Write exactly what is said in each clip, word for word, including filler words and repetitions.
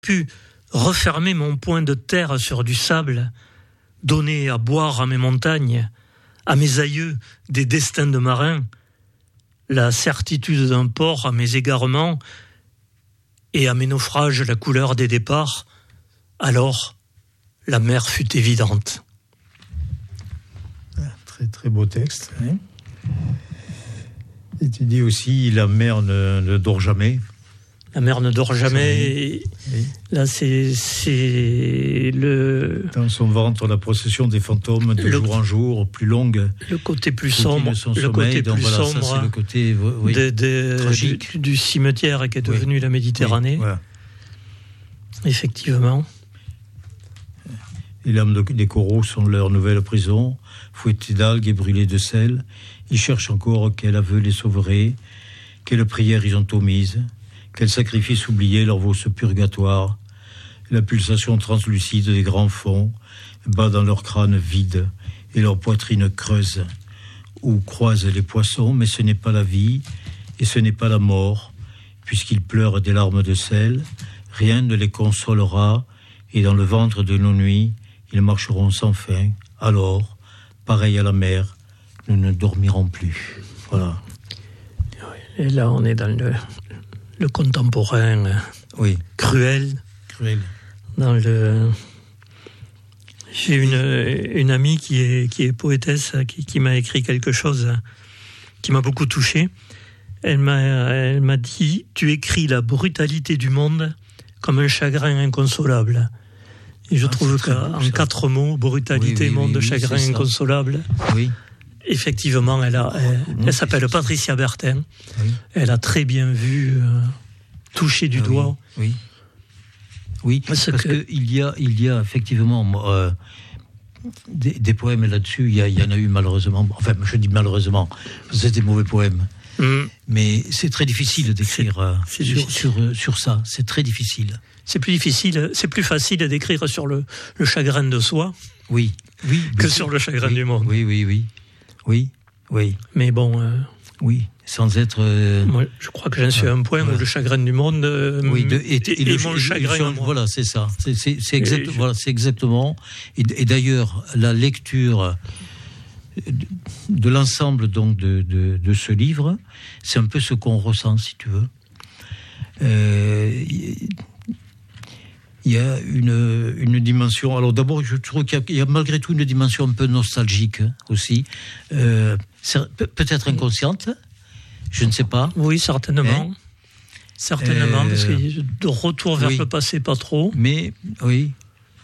pu refermer mon point de terre sur du sable, donner à boire à mes montagnes, à mes aïeux des destins de marins, la certitude d'un port à mes égarements et à mes naufrages la couleur des départs, alors la mer fut évidente. Très très beau texte. Hein. Et tu dis aussi la mer ne, ne dort jamais. La mer ne dort jamais. Oui. Là, c'est, c'est le... Dans son ventre, la procession des fantômes de le, jour en jour, plus longue. Le côté plus sombre, le côté donc plus voilà, sombre ça, c'est le côté, oui, de, de, tragique. Du, du cimetière qui est devenu oui. la Méditerranée. Oui, voilà. Effectivement. Les lames de, des coraux sont leur nouvelle prison, fouettées d'algues et brûlées de sel. Ils cherchent encore quel aveu les sauverait, quelle prière ils ont omise. Quel sacrifice oublié leur vaut ce purgatoire. La pulsation translucide des grands fonds bat dans leur crâne vide et leur poitrine creuse, où croisent les poissons, mais ce n'est pas la vie et ce n'est pas la mort, puisqu'ils pleurent des larmes de sel, rien ne les consolera, et dans le ventre de nos nuits, ils marcheront sans fin. Alors, pareil à la mer, nous ne dormirons plus. Voilà. Et là, on est dans le... le contemporain oui. cruel. Cruel. Dans le... J'ai une, une amie qui est, qui est poétesse, qui, qui m'a écrit quelque chose qui m'a beaucoup touché. Elle m'a, elle m'a dit « Tu écris la brutalité du monde comme un chagrin inconsolable ». Et je ah, trouve qu'en quatre mots, brutalité, oui, oui, monde, oui, oui, chagrin inconsolable. Oui. Effectivement, elle, a, elle, mmh, elle s'appelle Patricia Bertin. Oui. Elle a très bien vu, euh, touché du ah, doigt. Oui, oui. parce, parce que... qu'il y a, il y a effectivement euh, des, des poèmes là-dessus. Il y, a, il y en a eu malheureusement. Enfin, je dis malheureusement, c'est des mauvais poèmes. Mmh. Mais c'est très difficile d'écrire euh, sur, difficile. Sur, sur, sur ça. C'est très difficile. C'est plus difficile, c'est plus facile d'écrire sur le, le chagrin de soi. Oui, oui. Que sur le chagrin oui, du monde. Oui, oui, oui. Oui, oui. Mais bon... Euh, oui, sans être... Euh, moi, je crois que j'en suis à un point voilà. où le chagrin du monde euh, oui, de, et, et, et, et le, mon chagrin... Le, voilà, c'est ça. C'est, c'est, c'est, exact, je... voilà, c'est exactement... Et, et d'ailleurs, la lecture de, de l'ensemble donc, de, de, de ce livre, c'est un peu ce qu'on ressent, si tu veux. Euh... Il y a une, une dimension... Alors d'abord, je trouve qu'il y a, il y a malgré tout une dimension un peu nostalgique aussi. Euh, peut-être inconsciente, je ne sais pas. Oui, certainement. Hein certainement, euh, parce que de retour vers oui. le passé, pas trop. Mais, oui.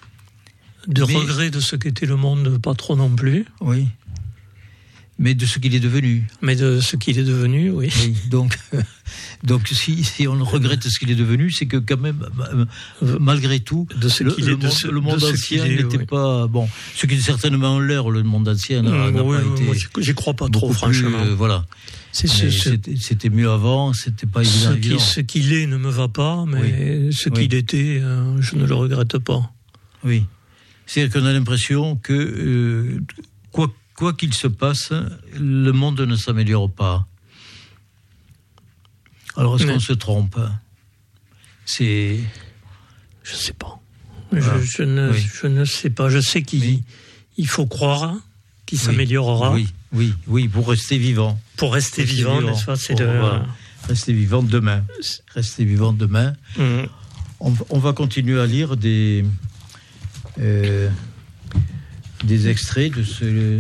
De Mais, regret de ce qu'était le monde, pas trop non plus. Oui. Mais de ce qu'il est devenu. Mais de ce qu'il est devenu, oui. oui donc, euh, donc si, si on regrette ce qu'il est devenu, c'est que quand même, euh, malgré tout, de ce le, qu'il le, est, monde, ce, le monde ancien n'était oui. pas... Bon, ce qui est certainement en l'air, le monde ancien n'a, n'a oui, pas oui, été... Moi, j'y crois pas trop, franchement. Plus, euh, voilà. C'est, c'est, c'était, c'était mieux avant, c'était pas évident. Ce, qui, ce qu'il est ne me va pas, mais oui. ce qu'il oui. était, euh, je ne le regrette pas. Oui. C'est-à-dire qu'on a l'impression que, euh, quoi Quoi qu'il se passe, le monde ne s'améliore pas. Alors, est-ce Mais... qu'on se trompe ? C'est... Je ne sais pas. Voilà. Je, je, ne, oui. je ne sais pas. Je sais qu'il Mais... il faut croire qu'il oui. s'améliorera. Oui, oui, oui, pour rester vivant. Pour rester, rester vivant, vivant, n'est-ce pas ? C'est de... voilà. Rester vivant demain. Rester vivant demain. Mmh. On, on va continuer à lire des... Euh, des extraits de ce...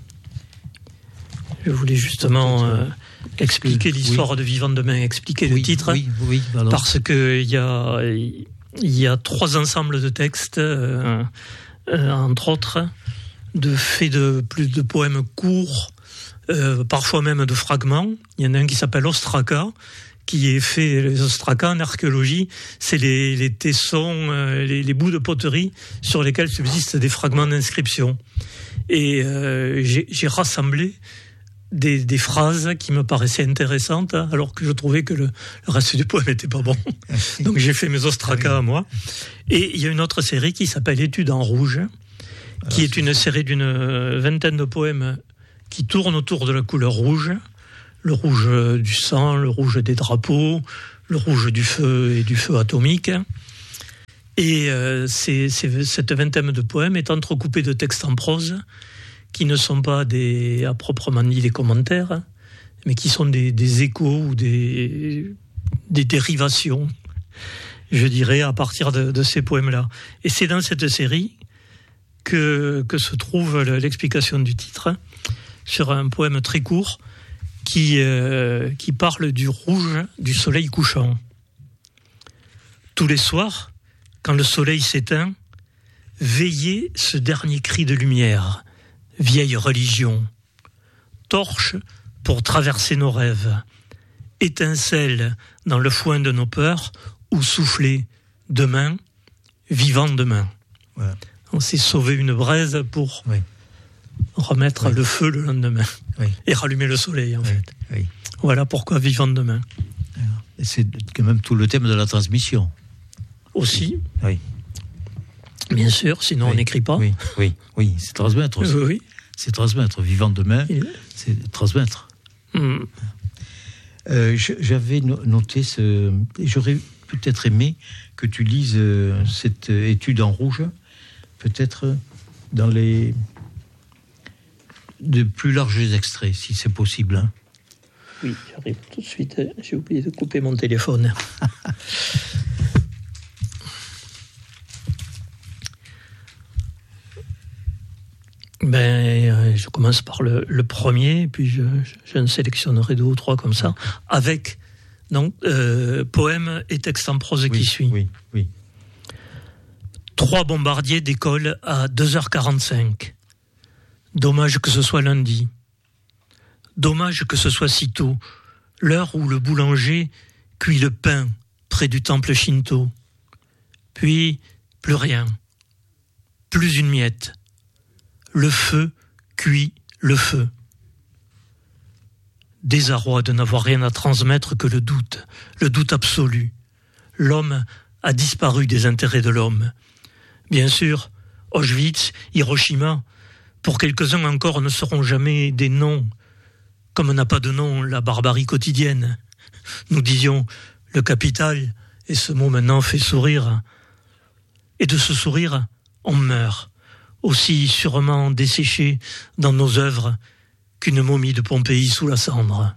Je voulais justement euh, expliquer l'histoire oui. de Vivant demain, expliquer oui, le titre, oui, oui, alors. Parce qu'il y a, il y a trois ensembles de textes, euh, euh, entre autres, de faits de plus de poèmes courts, euh, parfois même de fragments. Il y en a un qui s'appelle Ostraka, qui est fait, les ostracas en archéologie, c'est les, les tessons, euh, les, les bouts de poterie sur lesquels subsistent des fragments d'inscription. Et euh, j'ai, j'ai rassemblé des, des phrases qui me paraissaient intéressantes, alors que je trouvais que le, le reste du poème n'était pas bon. Donc j'ai fait mes ostracas à moi. Et il y a une autre série qui s'appelle Études en rouge, qui alors, est une série d'une vingtaine de poèmes qui tournent autour de la couleur rouge. Le rouge du sang, le rouge des drapeaux, le rouge du feu et du feu atomique. Et euh, c'est, c'est, cette vingtaine de poèmes est entrecoupée de textes en prose qui ne sont pas des, à proprement dit des commentaires, mais qui sont des, des échos ou des, des dérivations, je dirais, à partir de, de ces poèmes-là. Et c'est dans cette série que, que se trouve l'explication du titre, sur un poème très court qui, euh, qui parle du rouge du soleil couchant. Tous les soirs, quand le soleil s'éteint, veillez ce dernier cri de lumière, vieille religion, torche pour traverser nos rêves, étincelle dans le foin de nos peurs, ou souffler demain, vivant demain. Voilà. On s'est sauvé une braise pour oui. remettre oui. le feu le lendemain oui. et rallumer le soleil en oui. fait. Oui. Voilà pourquoi vivant demain. Et c'est quand même tout le thème de la transmission. Aussi. Oui. Bien sûr, sinon oui. on n'écrit pas. Oui, oui, oui, c'est transmettre aussi. Oui, oui. C'est transmettre. Vivant demain, oui. c'est transmettre. Mm. Euh, j'avais noté ce. J'aurais peut-être aimé que tu lises euh, cette étude en rouge, peut-être dans les de plus larges extraits, si c'est possible. Hein. Oui, j'arrive tout de suite. J'ai oublié de couper mon téléphone. Ben, euh, je commence par le, le premier, puis je, je ne sélectionnerai deux ou trois comme ça, avec donc euh, poèmes et textes en prose oui, qui suit. Oui, oui. Trois bombardiers décollent à deux heures quarante-cinq. Dommage que ce soit lundi. Dommage que ce soit si tôt, l'heure où le boulanger cuit le pain près du temple shinto. Puis, plus rien. Plus une miette. Le feu cuit le feu. Désarroi de n'avoir rien à transmettre que le doute, le doute absolu. L'homme a disparu des intérêts de l'homme. Bien sûr, Auschwitz, Hiroshima, pour quelques-uns encore ne seront jamais des noms, comme n'a pas de nom la barbarie quotidienne. Nous disions le capital, et ce mot maintenant fait sourire. Et de ce sourire, on meurt. Aussi sûrement desséché dans nos œuvres qu'une momie de Pompéi sous la cendre.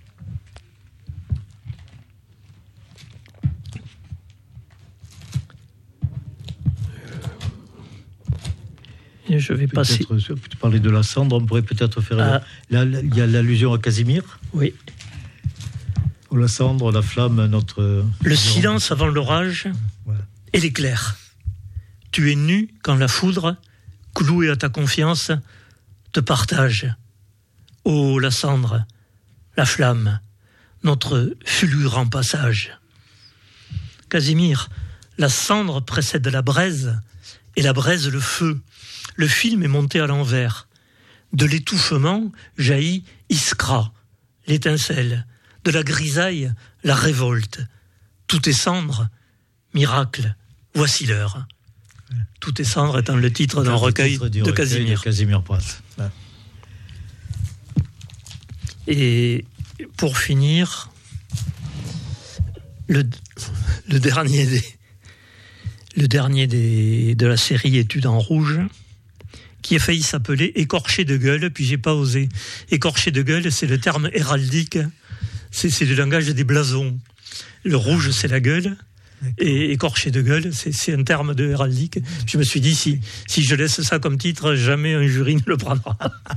Et je vais passer. Tu parlais de la cendre, on pourrait peut-être faire. Ah. La, la, il y a l'allusion à Casimir. Oui. Ou la cendre, la flamme, notre. Le silence avant l'orage ouais. et l'éclair. Tu es nu quand la foudre, clouée à ta confiance, te partage. Ô la cendre, la flamme, notre fulgurant passage. Casimir, la cendre précède la braise, et la braise le feu. Le film est monté à l'envers. De l'étouffement jaillit Iskra, l'étincelle. De la grisaille, la révolte. Tout est cendre, miracle, voici l'heure. Tout est cendre étant le titre d'un recueil de Casimir. De Casimir Prat. Ouais. Et pour finir, le, le dernier, des, le dernier des, de la série Études en rouge, qui a failli s'appeler Écorché de gueule, puis j'ai pas osé. Écorché de gueule, c'est le terme héraldique, c'est, c'est le langage des blasons. Le rouge, c'est la gueule. D'accord. Et écorché de gueule, c'est, c'est un terme de héraldique. Je me suis dit, si, si je laisse ça comme titre, jamais un jury ne le prendra.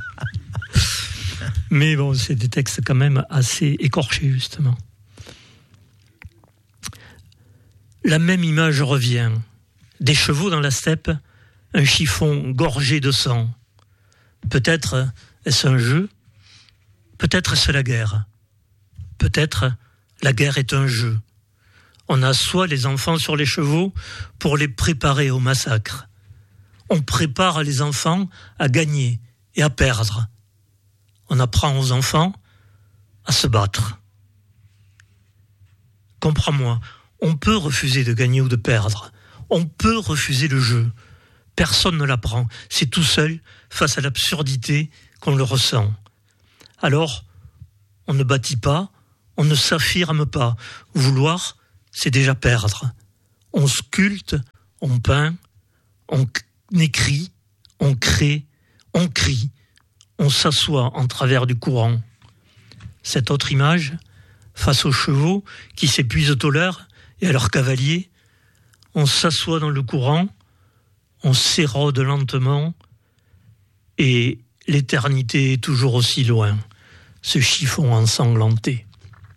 Mais bon, c'est des textes quand même assez écorchés, justement. La même image revient. Des chevaux dans la steppe, un chiffon gorgé de sang. Peut-être est-ce un jeu, peut-être est-ce la guerre. Peut-être la guerre est un jeu. On assoit les enfants sur les chevaux pour les préparer au massacre. On prépare les enfants à gagner et à perdre. On apprend aux enfants à se battre. Comprends-moi, on peut refuser de gagner ou de perdre. On peut refuser le jeu. Personne ne l'apprend. C'est tout seul, face à l'absurdité, qu'on le ressent. Alors, on ne bâtit pas, on ne s'affirme pas. Vouloir, c'est déjà perdre. On sculpte, on peint, on écrit, on crée, on crie, on s'assoit en travers du courant. Cette autre image, face aux chevaux qui s'épuisent au leurre et à leurs cavaliers, on s'assoit dans le courant, on s'érode lentement, et l'éternité est toujours aussi loin, ce chiffon ensanglanté.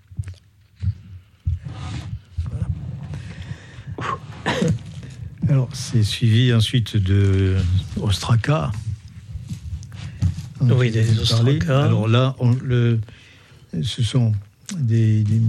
Alors, c'est suivi ensuite de Ostraka. Oui, des Ostraka. Alors là, on, le, ce sont des, des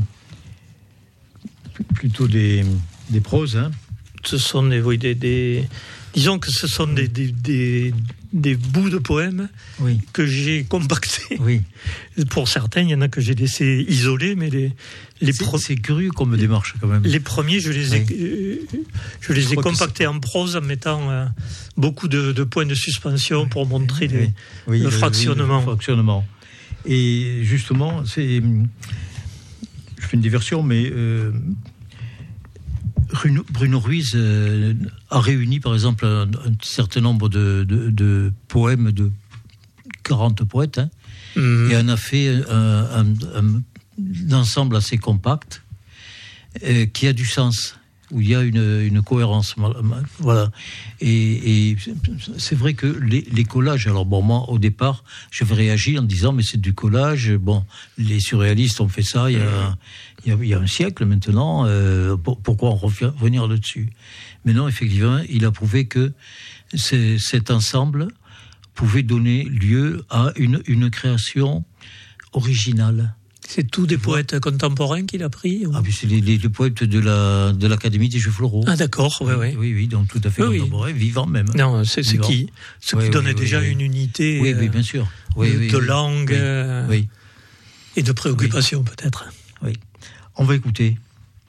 plutôt des, des proses. Hein. Ce sont des, oui, des, des, disons que ce sont des, des, des, des bouts de poèmes oui. que j'ai compactés. Oui. Pour certains, il y en a que j'ai laissé isoler, mais les les c'est, pro- c'est curieux comme démarche quand même. Les premiers, je les ai, oui. euh, je les je ai compactés en prose en mettant euh, beaucoup de, de points de suspension pour montrer les, oui. Oui, le, le fractionnement. Oui, le fractionnement. Et justement, c'est, je fais une diversion, mais euh, Bruno, Bruno Ruiz euh, a réuni par exemple un, un certain nombre de, de, de poèmes de quarante poètes, hein, mmh. et en a fait un, un, un, un ensemble assez compact euh, qui a du sens, où il y a une, une cohérence, voilà. Et, et c'est vrai que les, les collages, alors bon, moi au départ, j'avais réagi en disant mais c'est du collage. Bon, les surréalistes ont fait ça il y a, il y a, il y a un siècle maintenant. Euh, pourquoi revenir là-dessus ? Mais non, effectivement, il a prouvé que c'est, cet ensemble pouvait donner lieu à une, une création originale. C'est tous des poètes contemporains qu'il a pris ou... Ah, puis c'est les, les, les poètes de, la, de l'Académie des Jeux Floraux. Ah, d'accord, oui, oui. Oui, oui, donc tout à fait oui, contemporains, oui. Vivants même. Non, c'est ce qui, ce oui, qui donnait oui, déjà oui, une unité oui, oui, bien sûr. Oui, de, oui, de oui, langue oui, euh, oui. et de préoccupation, oui. peut-être. Oui. On va écouter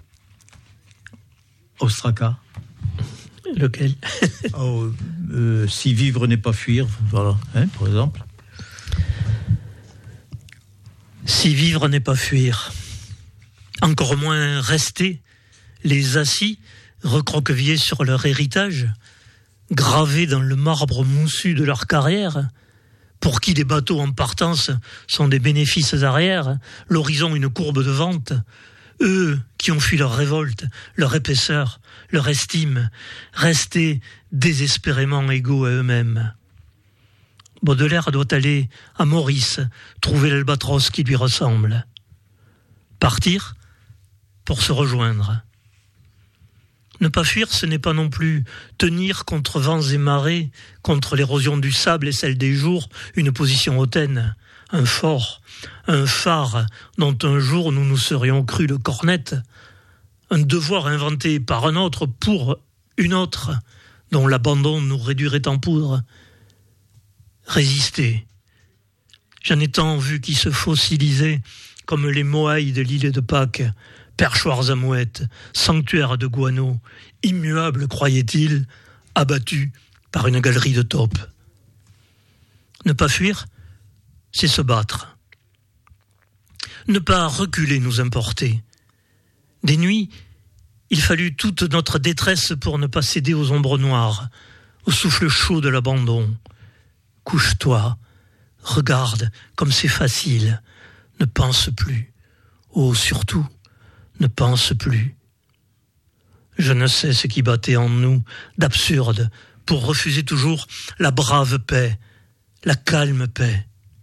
Ostraka. Lequel? oh, euh, Si vivre n'est pas fuir, voilà, hein, par exemple. Si vivre n'est pas fuir, encore moins rester, les assis, recroquevillés sur leur héritage, gravés dans le marbre moussu de leur carrière, pour qui les bateaux en partance sont des bénéfices arrière, l'horizon une courbe de vente, eux qui ont fui leur révolte, leur épaisseur, leur estime, restés désespérément égaux à eux-mêmes. Baudelaire doit aller à Maurice trouver l'albatros qui lui ressemble. Partir pour se rejoindre. Ne pas fuir, ce n'est pas non plus tenir contre vents et marées, contre l'érosion du sable et celle des jours, une position hautaine, un fort, un phare dont un jour nous nous serions crus le cornette, un devoir inventé par un autre pour une autre, dont l'abandon nous réduirait en poudre. Résister. J'en ai tant vu qui se fossilisaient comme les moailles de l'île de Pâques, perchoirs à mouettes, sanctuaires de guano, immuables, croyait-il, abattus par une galerie de taupes. Ne pas fuir, c'est se battre. Ne pas reculer nous importait. Des nuits, il fallut toute notre détresse pour ne pas céder aux ombres noires, au souffle chaud de l'abandon. Couche-toi, regarde comme c'est facile, ne pense plus. Oh, surtout, ne pense plus. Je ne sais ce qui battait en nous d'absurde pour refuser toujours la brave paix, la calme paix.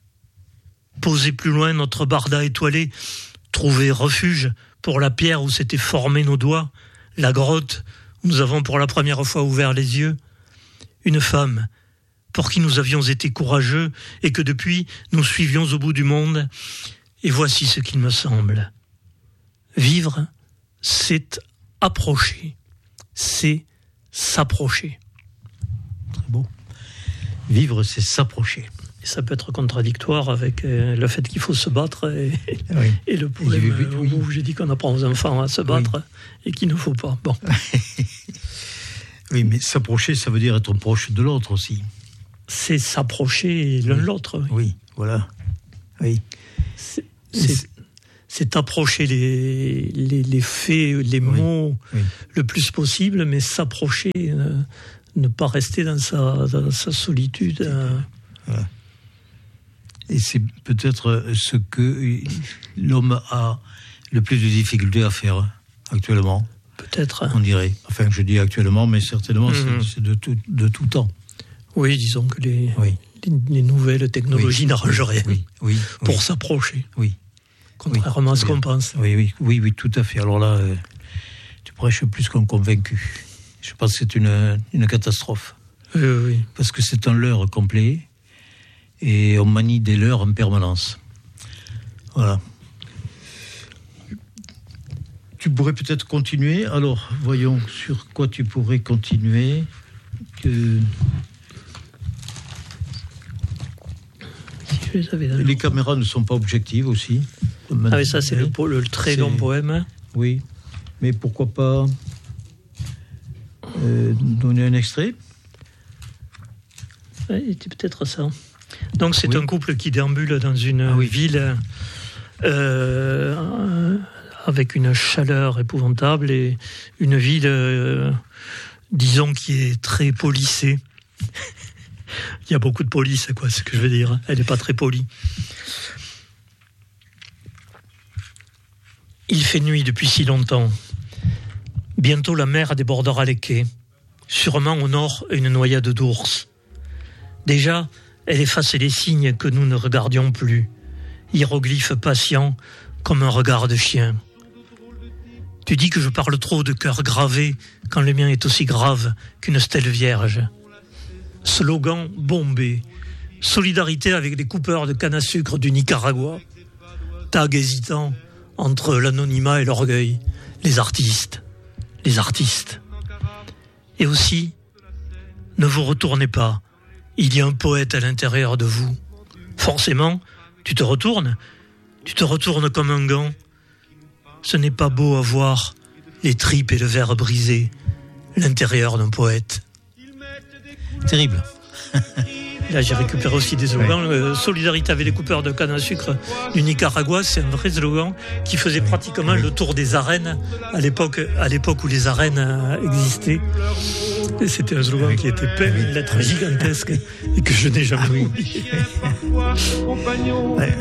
Poser plus loin notre barda étoilé, trouver refuge pour la pierre où s'étaient formés nos doigts, la grotte où nous avons pour la première fois ouvert les yeux. Une femme pour qui nous avions été courageux et que depuis nous suivions au bout du monde. Et voici ce qu'il me semble. Vivre, c'est approcher, c'est s'approcher. Très beau. Vivre, c'est s'approcher. Et ça peut être contradictoire avec euh, le fait qu'il faut se battre et, oui. et le poème oui, oui, oui. où j'ai dit qu'on apprend aux enfants à se battre oui. et qu'il ne faut pas. Bon. Oui, mais s'approcher, ça veut dire être proche de l'autre aussi. C'est s'approcher l'un oui. de l'autre. Oui, oui voilà. Oui. C'est, c'est, c'est approcher les, les, les faits, les oui, mots oui. le plus possible, mais s'approcher, euh, ne pas rester dans sa, dans sa solitude. Euh. Voilà. Et c'est peut-être ce que l'homme a le plus de difficultés à faire actuellement. Peut-être. On dirait. Enfin, je dis actuellement, mais certainement, mmh. c'est, c'est de, tout, de tout temps. Oui, disons que les, oui. les, les nouvelles technologies oui. n'arrangent rien oui. Oui. pour oui. s'approcher. Oui. Contrairement oui. à ce qu'on pense. Oui, oui, oui, oui, tout à fait. Alors là, euh, tu prêches plus qu'un convaincu. Je pense que c'est une, une catastrophe. Euh, oui. Parce que c'est un leurre complet et on manie des leurres en permanence. Voilà. Tu pourrais peut-être continuer. Alors, voyons sur quoi tu pourrais continuer. Que... Si je les avais là. Les caméras ne sont pas objectives aussi. Ah oui, ça c'est le, le très c'est... long poème. Oui, mais pourquoi pas euh, donner un extrait? Oui, c'était peut-être ça. Donc c'est oui. un couple qui déambule dans une ah, oui. ville euh, avec une chaleur épouvantable et une ville, euh, disons, qui est très policée. Il y a beaucoup de police, quoi, c'est ce que je veux dire. Elle n'est pas très polie. Il fait nuit depuis si longtemps. Bientôt la mer débordera les quais. Sûrement au nord une noyade d'ours. Déjà, elle efface les signes que nous ne regardions plus. Hiéroglyphes patients comme un regard de chien. Tu dis que je parle trop de cœur gravé quand le mien est aussi grave qu'une stèle vierge. Slogan bombé. Solidarité avec les coupeurs de canne à sucre du Nicaragua. Tag hésitant entre l'anonymat et l'orgueil. Les artistes. Les artistes. Et aussi, ne vous retournez pas. Il y a un poète à l'intérieur de vous. Forcément, tu te retournes. Tu te retournes comme un gant. Ce n'est pas beau à voir les tripes et le verre brisé. L'intérieur d'un poète. Terrible. Là, j'ai récupéré aussi des slogans. Ouais. Euh, solidarité avec les coupeurs de canne à sucre du Nicaragua, c'est un vrai slogan qui faisait pratiquement oui. le tour des arènes à l'époque, à l'époque où les arènes euh, existaient. Et c'était un slogan oui. qui était peint d'une lettre gigantesque et que je n'ai jamais ah, oui. oublié. Ouais.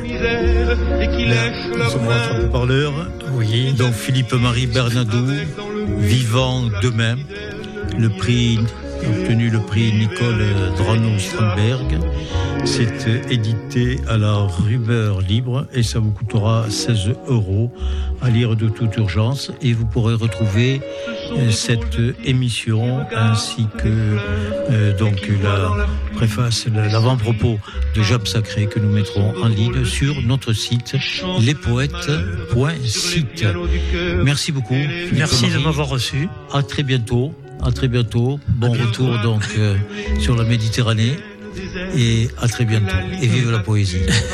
Là, nous sommes rattrapés par l'heure. Oui. Donc Philippe-Marie Bernadou, vivant demain, le prix... obtenu le prix Nicole Drano-Strandberg. C'est édité à la rumeur libre et ça vous coûtera seize euros à lire de toute urgence. Et vous pourrez retrouver cette émission ainsi que euh, donc la préface, l'avant-propos de Jab Sacré que nous mettrons en ligne sur notre site lespoètes point site. Merci beaucoup. Merci de m'avoir reçu. À très bientôt. À très bientôt. Bon retour donc euh, sur la Méditerranée et à très bientôt. Et vive la poésie.